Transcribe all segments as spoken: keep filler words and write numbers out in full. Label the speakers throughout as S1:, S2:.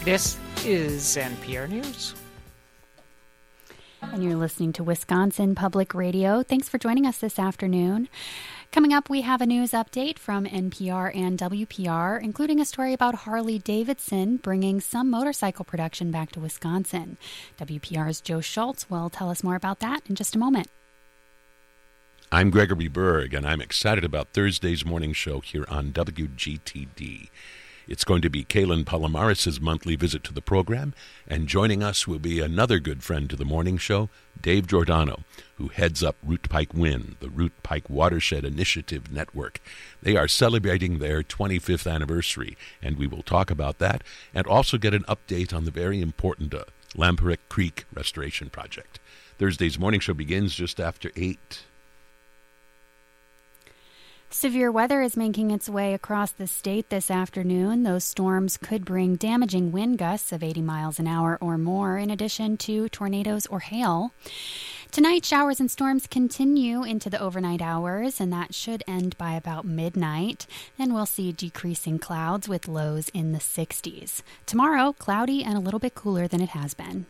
S1: This is N P R News.
S2: And you're listening to Wisconsin Public Radio. Thanks for joining us this afternoon. Coming up, we have a news update from N P R and W P R, including a story about Harley-Davidson bringing some motorcycle production back to Wisconsin. W P R's Joe Schultz will tell us more about that in just a moment.
S3: I'm Gregory Berg, and I'm excited about Thursday's morning show here on W G T D. It's going to be Kaylin Palomares' monthly visit to the program, and joining us will be another good friend to the morning show, Dave Giordano, who heads up Root Pike Win, the Root Pike Watershed Initiative Network. They are celebrating their twenty-fifth anniversary, and we will talk about that and also get an update on the very important uh, Lamprecht Creek Restoration Project. Thursday's morning show begins just after eight.
S2: Severe weather is making its way across the state this afternoon. Those storms could bring damaging wind gusts of eighty miles an hour or more, in addition to tornadoes or hail. Tonight, showers and storms continue into the overnight hours, and that should end by about midnight. Then we'll see decreasing clouds with lows in the sixties. Tomorrow, cloudy and a little bit cooler than it has been.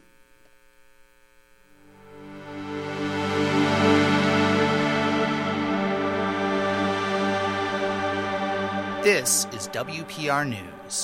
S4: This is W P R News.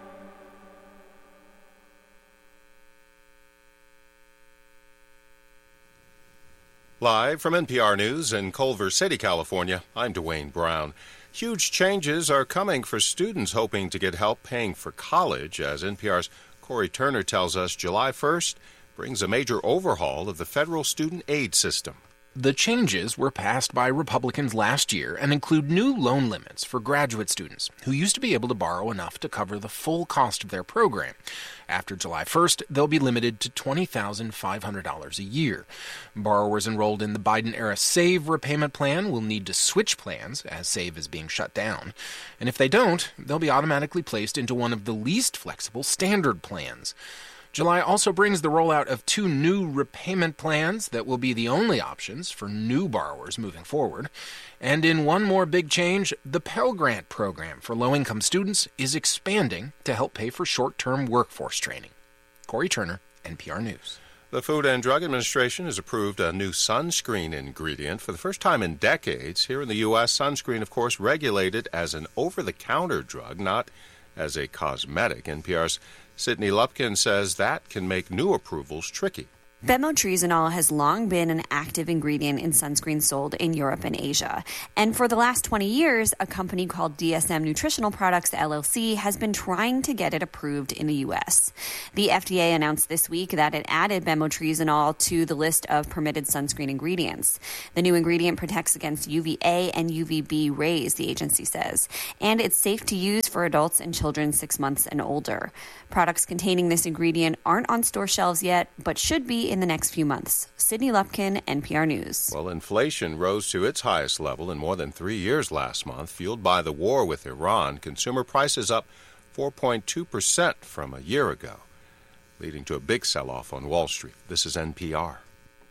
S5: Live from N P R News in Culver City, California, I'm Dwayne Brown. Huge changes are coming for students hoping to get help paying for college. As N P R's Corey Turner tells us, July first brings a major overhaul of the federal student aid system.
S6: The changes were passed by Republicans last year and include new loan limits for graduate students who used to be able to borrow enough to cover the full cost of their program. After July first, they'll be limited to twenty thousand five hundred dollars a year. Borrowers enrolled in the Biden-era SAVE repayment plan will need to switch plans as SAVE is being shut down. And if they don't, they'll be automatically placed into one of the least flexible standard plans. July also brings the rollout of two new repayment plans that will be the only options for new borrowers moving forward. And in one more big change, the Pell Grant program for low-income students is expanding to help pay for short-term workforce training. Corey Turner, N P R News.
S5: The Food and Drug Administration has approved a new sunscreen ingredient for the first time in decades. Here in the U S, sunscreen, of course, regulated as an over-the-counter drug, not as a cosmetic. N P R's Sydney Lupkin says that can make new approvals tricky.
S7: Bemotrizinol has long been an active ingredient in sunscreen sold in Europe and Asia. And for the last twenty years, a company called D S M Nutritional Products, L L C, has been trying to get it approved in the U S. The F D A announced this week that it added bemotrizinol to the list of permitted sunscreen ingredients. The new ingredient protects against U V A and U V B rays, the agency says, and it's safe to use for adults and children six months and older. Products containing this ingredient aren't on store shelves yet, but should be in the next few months. Sydney Lupkin, N P R News.
S5: Well, inflation rose to its highest level in more than three years last month, fueled by the war with Iran. Consumer prices up four point two percent from a year ago, leading to a big sell-off on Wall Street. This is N P R.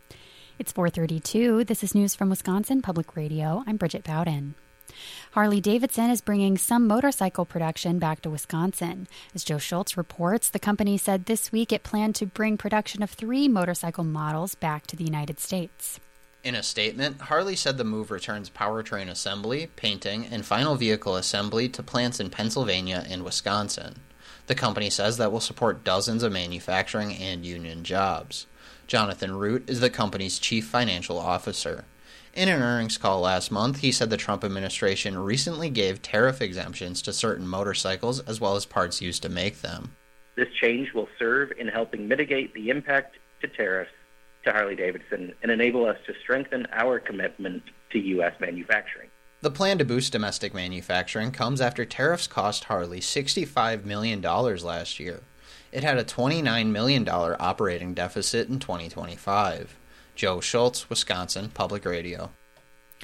S2: It's four thirty-two. This is news from Wisconsin Public Radio. I'm Bridget Bowden. Harley-Davidson is bringing some motorcycle production back to Wisconsin. As Joe Schultz reports, the company said this week it planned to bring production of three motorcycle models back to the United States.
S8: In a statement, Harley said the move returns powertrain assembly, painting, and final vehicle assembly to plants in Pennsylvania and Wisconsin. The company says that will support dozens of manufacturing and union jobs. Jonathan Root is the company's chief financial officer. In an earnings call last month, he said the Trump administration recently gave tariff exemptions to certain motorcycles as well as parts used to make them.
S9: This change will serve in helping mitigate the impact to tariffs to Harley-Davidson and enable us to strengthen our commitment to U S manufacturing.
S8: The plan to boost domestic manufacturing comes after tariffs cost Harley sixty-five million dollars last year. It had a twenty-nine million dollars operating deficit in twenty twenty-five. Joe Schultz, Wisconsin Public Radio.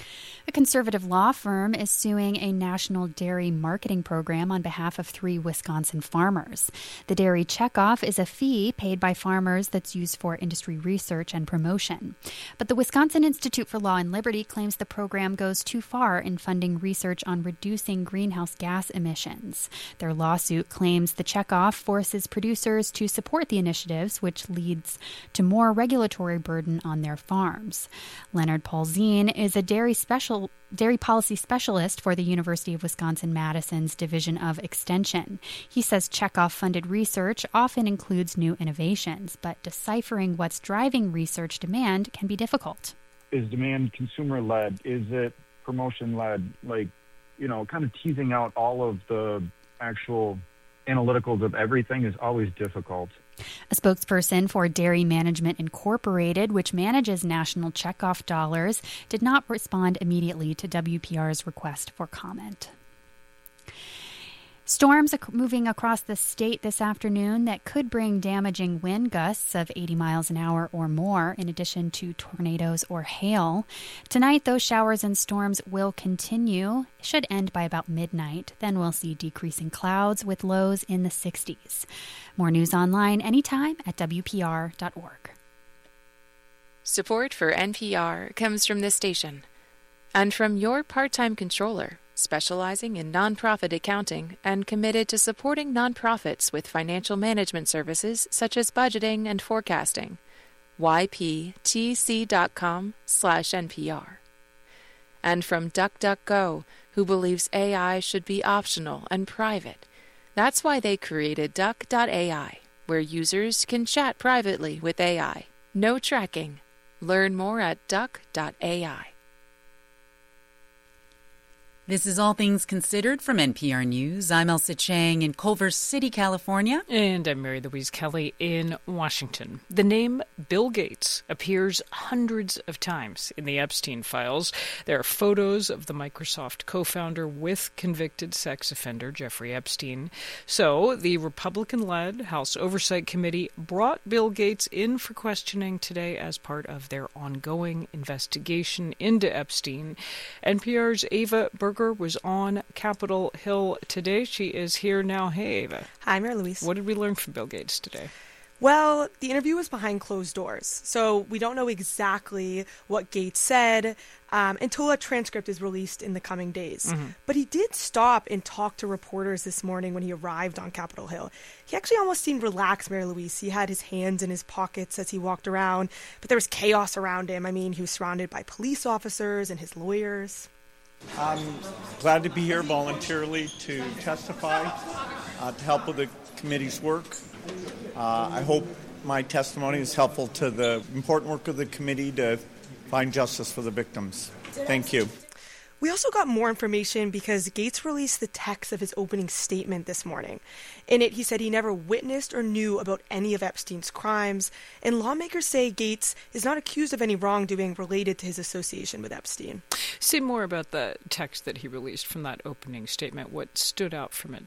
S2: A conservative law firm is suing a national dairy marketing program on behalf of three Wisconsin farmers. The dairy checkoff is a fee paid by farmers that's used for industry research and promotion. But the Wisconsin Institute for Law and Liberty claims the program goes too far in funding research on reducing greenhouse gas emissions. Their lawsuit claims the checkoff forces producers to support the initiatives, which leads to more regulatory burden on their farms. Leonard Paulzine is a dairy special dairy policy specialist for the University of Wisconsin-Madison's Division of Extension. He says checkoff-funded research often includes new innovations, but deciphering what's driving research demand can be difficult.
S10: Is demand consumer-led? Is it promotion-led? Like, you know, kind of teasing out all of the actual analyticals of everything is always difficult.
S2: A spokesperson for Dairy Management Incorporated, which manages national checkoff dollars, did not respond immediately to W P R's request for comment. Storms are moving across the state this afternoon that could bring damaging wind gusts of eighty miles an hour or more, in addition to tornadoes or hail. Tonight, those showers and storms will continue. It should end by about midnight. Then we'll see decreasing clouds with lows in the sixties. More news online anytime at W P R dot org.
S11: Support for N P R comes from this station and from your part-time controller, specializing in nonprofit accounting and committed to supporting nonprofits with financial management services such as budgeting and forecasting. Y P T C dot com slash N P R. And from DuckDuckGo, who believes A I should be optional and private. That's why they created Duck dot A I, where users can chat privately with A I. No tracking. Learn more at Duck dot A I.
S12: This is All Things Considered from N P R News. I'm Elsa Chang in Culver City, California.
S1: And I'm Mary Louise Kelly in Washington. The name Bill Gates appears hundreds of times in the Epstein files. There are photos of the Microsoft co-founder with convicted sex offender Jeffrey Epstein. So the Republican-led House Oversight Committee brought Bill Gates in for questioning today as part of their ongoing investigation into Epstein. N P R's Ava Berger was on Capitol Hill today. She is here now. Hey, Ava.
S13: Hi, Mary Louise.
S1: What did we learn from Bill Gates today?
S13: Well, the interview was behind closed doors, so we don't know exactly what Gates said um, until a transcript is released in the coming days. Mm-hmm. But he did stop and talk to reporters this morning when he arrived on Capitol Hill. He actually almost seemed relaxed, Mary Louise. He had his hands in his pockets as he walked around, but there was chaos around him. I mean, he was surrounded by police officers and his lawyers.
S14: I'm glad to be here voluntarily to testify, uh, to help with the committee's work. Uh, I hope my testimony is helpful to the important work of the committee to find justice for the victims. Thank you.
S13: We also got more information because Gates released the text of his opening statement this morning. In it, he said he never witnessed or knew about any of Epstein's crimes, and lawmakers say Gates is not accused of any wrongdoing related to his association with Epstein.
S1: Say more about the text that he released from that opening statement. What stood out from it